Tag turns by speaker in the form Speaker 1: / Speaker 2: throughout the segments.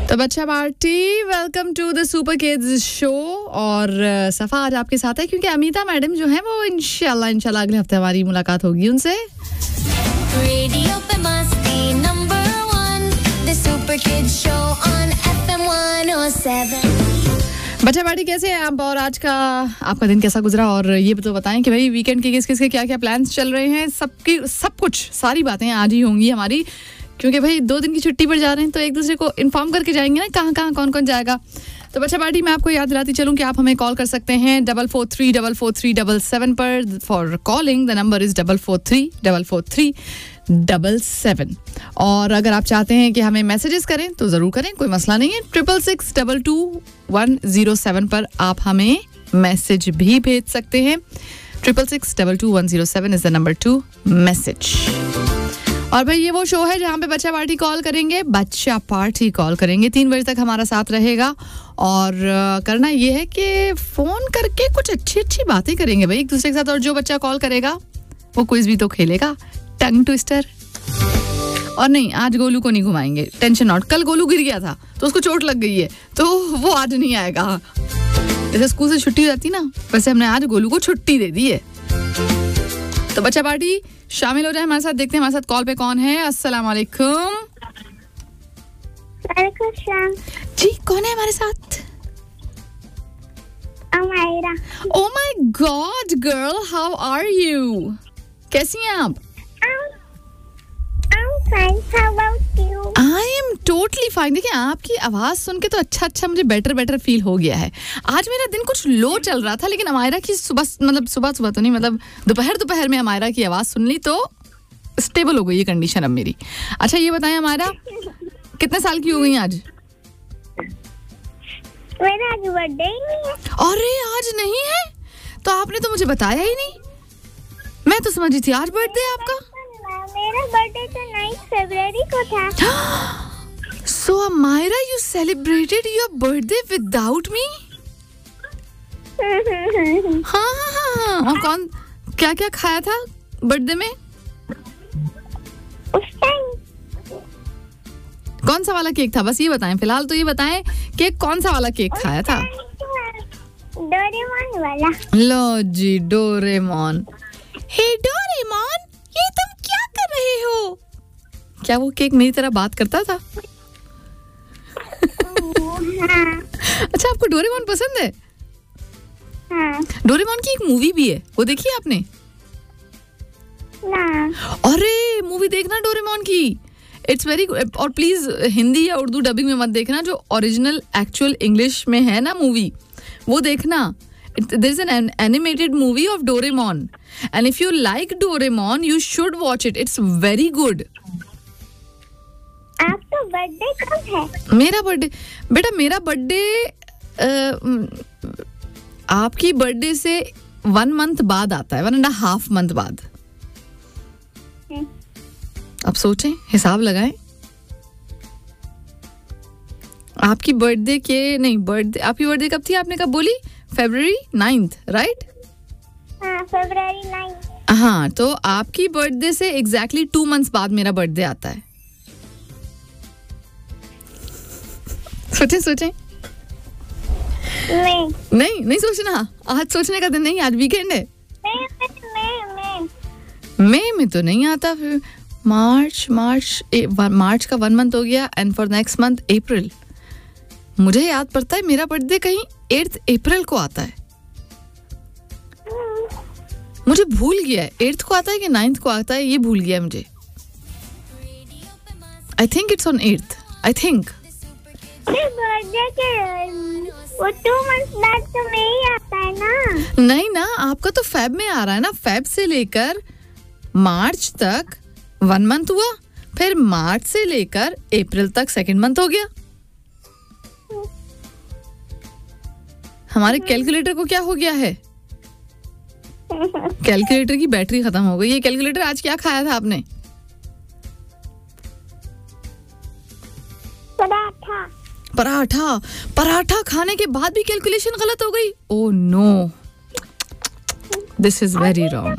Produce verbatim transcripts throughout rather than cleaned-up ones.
Speaker 1: तो बच्चा party, welcome to the super kids show. और सफ़ा आज आपके साथ है क्योंकि अमिता मैडम जो है वो इंशाल्लाह इंशाल्लाह अगले हफ्ते हमारी मुलाकात होगी उनसे।
Speaker 2: रेडियो पे मस्ती number one, the super kids show on F M one O seven.
Speaker 1: बच्चा पार्टी कैसे हैं आप और आज का आपका दिन कैसा गुजरा? और ये तो बताएं कि भाई वीकेंड के किस किस के क्या क्या प्लान्स चल रहे हैं। सबकी सब कुछ सारी बातें आज ही होंगी हमारी, क्योंकि भाई दो दिन की छुट्टी पर जा रहे हैं तो एक दूसरे को इन्फॉर्म करके जाएंगे ना कहाँ कहाँ कौन कौन जाएगा। तो बच्चा पार्टी मैं आपको याद दिलाती चलूँ कि आप हमें कॉल कर सकते हैं double four three double four three double seven पर। For calling the number is double four three double four three double seven. और अगर आप चाहते हैं कि हमें मैसेजेस करें तो ज़रूर करें, कोई मसला नहीं है। Triple six double two one zero seven पर आप हमें मैसेज भी भेज सकते हैं। Triple six double two one zero seven is the number two message. और भाई ये वो शो है जहाँ पे बच्चा पार्टी कॉल करेंगे, बच्चा पार्टी कॉल करेंगे, तीन बजे तक हमारा साथ रहेगा। और uh, करना ये है कि फ़ोन करके कुछ अच्छी अच्छी बातें करेंगे भाई एक दूसरे के साथ। और जो बच्चा कॉल करेगा वो क्विज भी तो खेलेगा, टंग ट्विस्टर। और नहीं, आज गोलू को नहीं घुमाएंगे, टेंशन नॉट। कल गोलू गिर गया था तो उसको चोट लग गई है तो वो आज नहीं आएगा। जैसे स्कूल से छुट्टी हो जाती ना, वैसे हमने आज गोलू को छुट्टी दे दी है। तो बच्चा पार्टी शामिल हो जाए हमारे साथ। देखते हैं हमारे साथ कॉल पे कौन है। अस्सलाम वालेकुम।
Speaker 3: वालेकुम सलाम।
Speaker 1: जी कौन है हमारे साथ?
Speaker 3: Amayra.
Speaker 1: Oh my God girl, how are you? कैसी हैं आप?
Speaker 3: I'm fine. How about you?
Speaker 1: I am totally fine. देखिए आपकी आवाज़ सुन के तो अच्छा अच्छा मुझे बेटर बेटर फील हो गया है। आज मेरा दिन कुछ लो चल रहा था, लेकिन अमायरा की सुबह मतलब सुबह सुबह तो नहीं, मतलब दोपहर दोपहर में अमायरा की आवाज़ सुन ली तो स्टेबल हो गई ये कंडीशन अब मेरी। अच्छा ये बताएं अमायरा, कितने साल की हो गई आज?
Speaker 3: मेरा आज बर्थडे ही नहीं है।
Speaker 1: अरे आज नहीं है? तो आपने तो मुझे बताया ही नहीं। मैं तो समझी थी आज बर्थडे है आपका।
Speaker 3: मेरा बर्थडे तो नाइन्थ फरवरी को था।
Speaker 1: So Amira, you celebrated your birthday without me? हाँ हाँ हाँ। और कौन क्या क्या खाया था बर्थडे में?
Speaker 3: उस टाइम
Speaker 1: कौन सा वाला केक था? बस ये बताएं, फिलहाल तो ये बताएं कि कौन सा वाला केक खाया था?
Speaker 3: डोरेमोन वाला।
Speaker 1: लो जी डोरेमोन। हे डोरेमोन, ये तुम क्या कर रहे हो? क्या वो केक मेरी तरह बात करता था?
Speaker 3: हाँ।
Speaker 1: अच्छा आपको डोरेमोन पसंद है?
Speaker 3: हाँ।
Speaker 1: डोरेमोन की एक मूवी भी है, वो देखी है आपने?
Speaker 3: ना।
Speaker 1: अरे मूवी देखना डोरेमोन की, इट्स वेरी गुड। और प्लीज हिंदी या उर्दू डबिंग में मत देखना, जो ओरिजिनल एक्चुअल इंग्लिश में है ना मूवी वो देखना। There is an animated movie of Doraemon, and if you like Doraemon, you should watch it. It's very good.
Speaker 3: आपका बर्थडे कब है?
Speaker 1: मेरा बर्थडे बेटा, मेरा बर्थडे आपकी बर्थडे से वन मंथ बाद आता है, वन एंड हाफ मंथ बाद। अब सोचें, हिसाब लगाएं। आपकी बर्थडे के नहीं, बर्थडे आपकी बर्थडे कब थी? आपने कब बोली? फरवरी नाइन्थ, राइट?
Speaker 3: हाँ, फरवरी नाइन्थ।
Speaker 1: हाँ, तो आपकी बर्थडे से एग्जैक्टली टू मंथ्स बाद मेरा बर्थडे आता है। सोचें सोचें।
Speaker 3: मैं
Speaker 1: नहीं नहीं सोचना, आज सोचने का दिन नहीं, आज वीकेंड है।
Speaker 3: मैं मैं मैं
Speaker 1: मई में तो नहीं आता, फिर मार्च मार्च ए, मार्च का वन मंथ हो गया, एंड फॉर नेक्स्ट मंथ अप्रैल। मुझे याद पड़ता है मेरा बर्थडे कहीं एट्थ अप्रैल को आता है। मुझे भूल गया है एट्थ को आता है कि नाइन्थ को आता है, ये भूल गया मुझे। I think it's on eighth, I think.
Speaker 3: Birthday के वो टू मंथ्स बाद तो में ही आता है ना?
Speaker 1: नहीं ना, आपका तो फेब में आ रहा है ना। फेब से लेकर मार्च तक वन मंथ हुआ, फिर मार्च से लेकर अप्रैल तक सेकंड मंथ हो गया। हमारे कैलकुलेटर को क्या हो गया है? कैलकुलेटर की बैटरी खत्म हो गई है। कैलकुलेटर आज क्या खाया था आपने?
Speaker 3: पराठा।
Speaker 1: पराठा। पराठा खाने के बाद भी कैलकुलेशन गलत हो गई। Oh no, this is very wrong.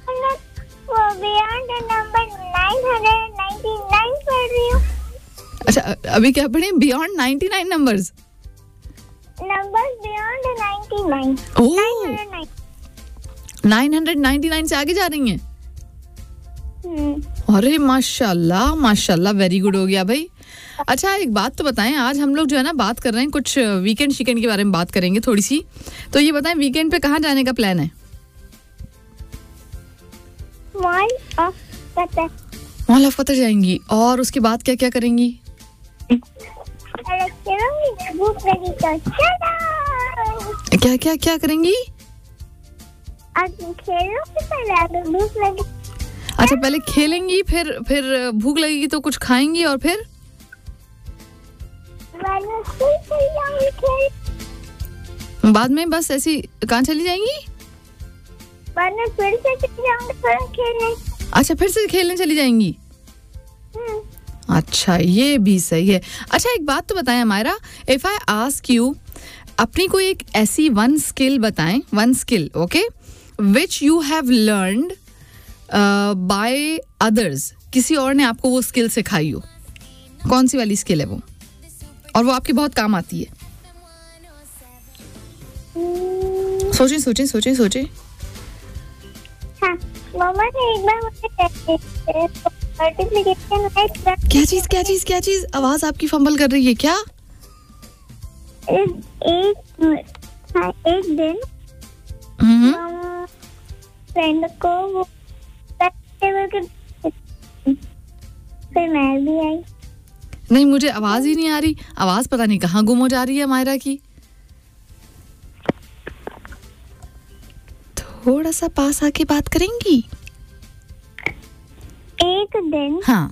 Speaker 3: वो beyond number nine hundred ninety nine पढ़ रही हूँ।
Speaker 1: अच्छा, अभी क्या पढ़े? Beyond ninety nine numbers.
Speaker 3: Numbers beyond ninety-nine.
Speaker 1: ओह,
Speaker 3: nine hundred nine.
Speaker 1: Nine hundred ninety nine से आगे जा रही हैं.
Speaker 3: हम्म.
Speaker 1: अरे माशाल्लाह माशाल्लाह, वेरी गुड हो गया भाई. अच्छा, एक बात तो बताएं, आज हम लोग जो है ना बात कर रहे हैं कुछ वीकेंड शीकेंड के बारे में बात करेंगे थोड़ी सी. तो ये बताएं, वीकेंड पे कहाँ जाने का प्लान है?
Speaker 3: Mall of Qatar.
Speaker 1: Mall of Qatar जाएंगी. और उसके बाद क्या क्या करेंगी?
Speaker 3: अरे चलो, भूख लगी तो चलो.
Speaker 1: क्या क्या क्या करेंगी?
Speaker 3: आज खेलो कि पहले अगर भूख लगी.
Speaker 1: अच्छा, पहले खेलेंगी, फिर फिर भूख लगेगी तो कुछ खाएंगी, और फिर
Speaker 3: बाद में स्कूल चली जाऊंगी खेल.
Speaker 1: बाद में बस ऐसी कहाँ चली जाएंगी?
Speaker 3: बाद में फिर से चली जाऊंगी थोड़ा खेलने.
Speaker 1: अच्छा, फिर से खेलने चली जाएंगी.
Speaker 3: हम्म.
Speaker 1: अच्छा, ये भी सही है. अच्छा, एक बात तो बताएं Myra, if I ask you, अपनी कोई एक ऐसी वन स्किल बताएं, one skill, okay, which you have learned by others. किसी और ने आपको वो स्किल सिखाई हो. कौन सी वाली स्किल है वो, और वो आपके बहुत काम आती है?
Speaker 3: हम्म,
Speaker 1: सोचें सोचें सोचें सोचें.
Speaker 3: हाँ, मम्मा ने एक बार मुझे मल्टीप्लिकेशन में
Speaker 1: क्या चीज क्या चीज क्या चीज? आवाज आपकी फंबल कर रही है क्या?
Speaker 3: एक हाँ, एक दिन
Speaker 1: हम्म.
Speaker 3: फ्रेंड को वो टेबल के फिर मैं भी आई.
Speaker 1: नहीं, मुझे आवाज ही नहीं आ रही. आवाज पता नहीं कहाँ गुम हो जा रही है मायरा की. थोड़ा सा पास आके बात करेंगी?
Speaker 3: एक दिन
Speaker 1: हाँ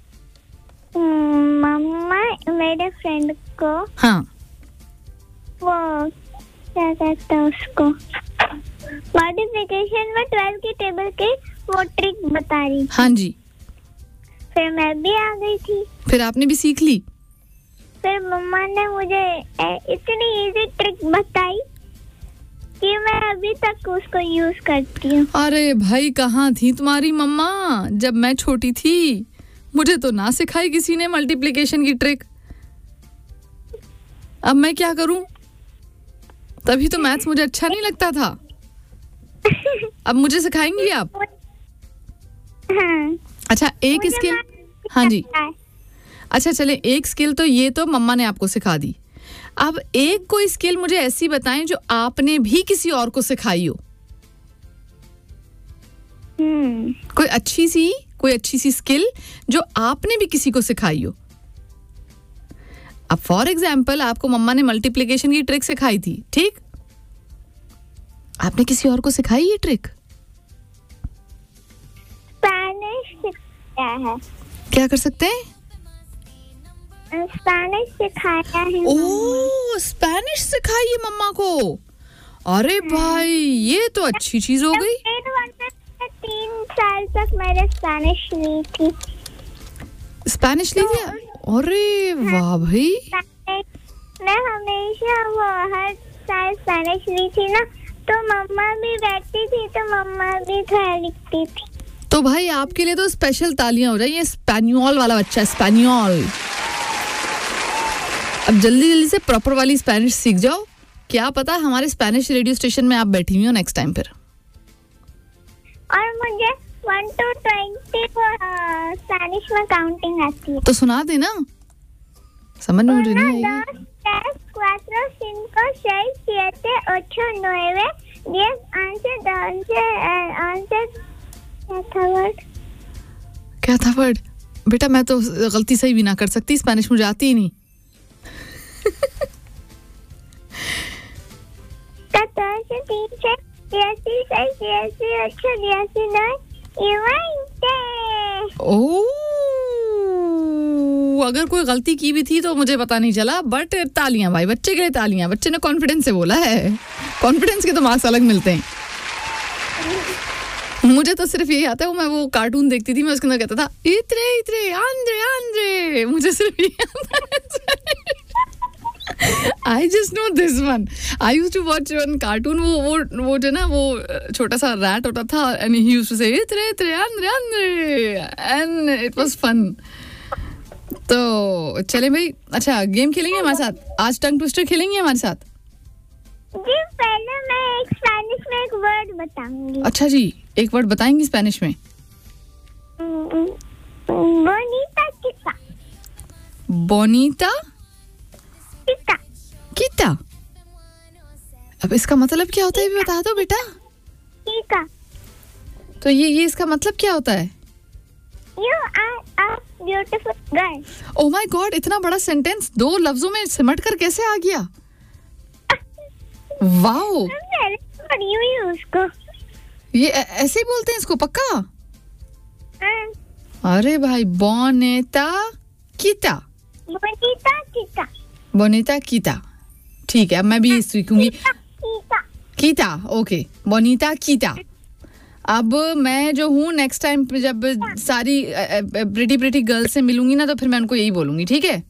Speaker 3: मम्मा मेरे फ्रेंड को
Speaker 1: हाँ
Speaker 3: वो क्या कहते हैं उसको मल्टीप्लिकेशन में ट्वेल्व की टेबल की वो ट्रिक बता रही.
Speaker 1: हाँ जी.
Speaker 3: फिर मैं भी आ गई थी.
Speaker 1: फिर आपने भी सीख ली?
Speaker 3: फिर मम्मा ने मुझे इतनी इजी ट्रिक बताई कि मैं अभी तक उसको यूज करती हूँ.
Speaker 1: अरे भाई, कहाँ थी तुम्हारी मम्मा जब मैं छोटी थी? मुझे तो ना सिखाई किसी ने मल्टीप्लिकेशन की ट्रिक. अब मैं क्या करूं? तभी तो मैथ्स मुझे अच्छा नहीं लगता था. अब मुझे सिखाएंगी आप?
Speaker 3: हाँ.
Speaker 1: अच्छा, एक स्किल. हाँ जी. अच्छा, चले, एक स्किल तो ये तो मम्मा ने आपको सिखा दी. अब एक कोई स्किल मुझे ऐसी बताएं जो आपने भी किसी और को सिखाई हो.
Speaker 3: हम्म.
Speaker 1: कोई अच्छी सी कोई अच्छी सी स्किल जो आपने भी किसी को सिखाई हो. अब फॉर एग्जाम्पल, आपको मम्मा ने मल्टीप्लिकेशन की ट्रिक सिखाई थी, ठीक? आपने किसी और को सिखाई ये ट्रिक?
Speaker 3: स्पेनिश सिखाया है.
Speaker 1: क्या कर सकते हैं?
Speaker 3: स्पेनिश सिखाया है.
Speaker 1: ओह, स्पेनिश सिखाई है मम्मा को. अरे भाई, ये तो अच्छी चीज हो गई.
Speaker 3: तीन साल तक मैंने स्पेनिश ली थी.
Speaker 1: स्पेनिश ली थी? अरे वाह भाई.
Speaker 3: मैं हमेशा वो हर साल स्पेनिश ली थी ना, तो मम्मा भी बैठती थी तो मम्मा भी थोड़ा लिखती थी.
Speaker 1: तो भाई, आपके लिए तो स्पेशल तालियां हो रही हैं. स्पेनियोल वाला बच्चा, स्पेनियोल. अब जल्दी जल्दी से प्रॉपर वाली स्पेनिश सीख जाओ. क्या पता हमारे स्पेनिश रेडियो स्टेशन में आप बैठी हुई हो नेक्स्ट टाइम फिर.
Speaker 3: और मुझे वन टू ट्वेंटी स्पेनिश में काउंटिंग आती है.
Speaker 1: तो सुना देना. समझ में मुझे नहीं आई.
Speaker 3: tres, cuatro, cinco, seis, siete, ocho, nueve, diez, once, doce, once. क्या था वर्ड?
Speaker 1: क्या था वर्ड? बेटा, मैं तो गलती सही भी ना कर सकती. स्पेनिश मुझे आती ही नहीं.
Speaker 3: catorce, quince, dieciséis, dieciocho, diecinueve y veinte.
Speaker 1: ओह, अगर कोई गलती की भी थी तो मुझे पता नहीं चला. बट तालियां भाई, बच्चे के लिए तालियां. बच्चे ने कॉन्फिडेंस से बोला है. कॉन्फिडेंस के तो मार्क्स अलग मिलते हैं. मुझे तो सिर्फ यही आता है, वो मैं वो कार्टून देखती थी, मैं उसके अंदर कहता था इतरे इतरे आंद्रे आंद्रे. मुझे सिर्फ यही आता है. I just know this one. I used to watch one cartoon. वो वो वो जो ना वो छोटा सा रैट होता था, and he used to say इतरे इतरे Andre Andre, and it was fun. तो चले भाई, अच्छा गेम खेलेंगे हमारे साथ आज, टंग ट्विस्टर खेलेंगे हमारे साथ?
Speaker 3: जी पहले मैं एक स्पेनिश में एक वर्ड बताऊंगी।
Speaker 1: अच्छा जी, एक वर्ड बताएंगी स्पेनिश में?
Speaker 3: बोनीता किता।
Speaker 1: बोनीता
Speaker 3: किता।
Speaker 1: किता। अब इसका मतलब क्या होता है भी बता दो बेटा।
Speaker 3: किता।
Speaker 1: तो ये ये इसका मतलब क्या होता है?
Speaker 3: You are a beautiful girl.
Speaker 1: Oh my God, इतना बड़ा सेंटेंस दो लफ्जों में सिमट कर कैसे आ गया? वाओ,
Speaker 3: मैंने पढ़ी हुई है उसको।
Speaker 1: ये ऐ- ऐसे ही बोलते हैं इसको पक्का?
Speaker 3: हाँ।
Speaker 1: अरे भाई, बोनेता कीता।
Speaker 3: बोनीता किता।
Speaker 1: बोनेता कीता, ठीक है, अब मैं भी ये सीखूंगी।
Speaker 3: किता।
Speaker 1: कीता, ओके, बोनीता कीता। अब मैं जो हूँ नेक्स्ट टाइम जब सारी प्रिटी प्रिटी गर्ल से मिलूंगी ना, तो फिर मैं उनको यही बोलूंगी, ठीक है?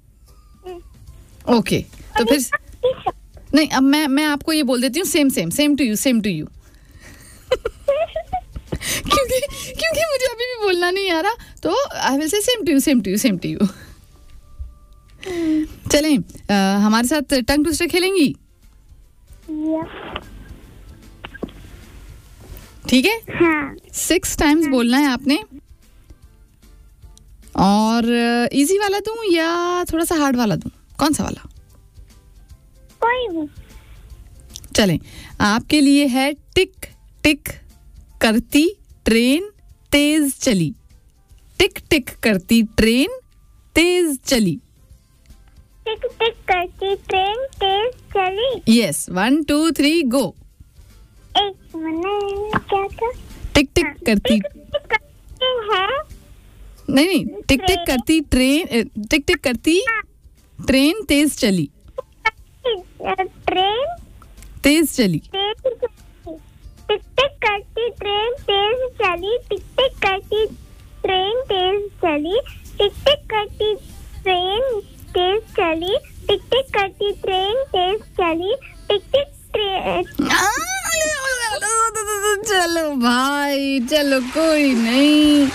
Speaker 1: ओके, तो फिर नहीं, अब मैं मैं आपको ये बोल देती हूँ, same same same to you, same to you. क्योंकि क्योंकि मुझे अभी भी बोलना नहीं आ रहा, तो I will say same to you, same to you, same to you. चलें, अ, हमारे साथ टंग ट्विस्टर खेलेंगी? ठीक है,
Speaker 3: हाँ।
Speaker 1: सिक्स टाइम्स बोलना है आपने। और इजी वाला दूं या थोड़ा सा हार्ड वाला दूं? कौन सा वाला?
Speaker 3: कोई भी।
Speaker 1: चलें, आपके लिए है टिक टिक करती ट्रेन तेज चली। टिक टिक करती ट्रेन तेज चली।
Speaker 3: टिक टिक करती ट्रेन तेज चली।
Speaker 1: Yes, one two three go.
Speaker 3: एक मिनट, क्या था?
Speaker 1: टिक टिक करती,
Speaker 3: टिक टिक करती है।
Speaker 1: नहीं नहीं, टिक टिक करती ट्रेन, टिक टिक करती ट्रेन तेज चली।
Speaker 3: ट्रेन
Speaker 1: तेज चली।
Speaker 3: तेज चली। टिक टिक करती ट्रेन तेज चली। टिक टिक करती ट्रेन तेज चली। टिक टिक करती ट्रेन तेज चली। टिक टिक करती ट्रेन तेज चली। टिक टिक ट्रेन।
Speaker 1: चलो भाई, चलो कोई नहीं,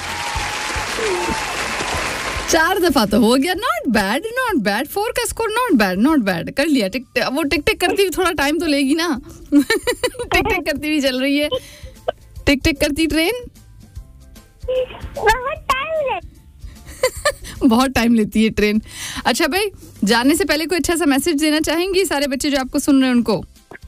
Speaker 1: चार दफा तो हो गया। Not bad, not bad, four का score, not bad, not bad, कर लिया। टिक वो टिक टिक करती हुई थोड़ा टाइम तो लेगी ना। टिक टिक करती हुई चल रही है, टिक टिक करती ट्रेन
Speaker 3: बहुत टाइम ले।
Speaker 1: बहुत टाइम लेती है ट्रेन। अच्छा भाई, जाने से पहले कोई अच्छा सा मैसेज देना चाहेंगी सारे बच्चे जो आपको सुन रहे हैं उनको?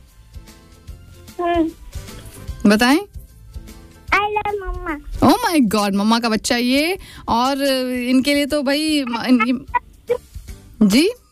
Speaker 1: बताएं।
Speaker 3: I love mamma.
Speaker 1: Oh my God, मम्मा का बच्चा ये, और इनके लिए तो भाई इन, जी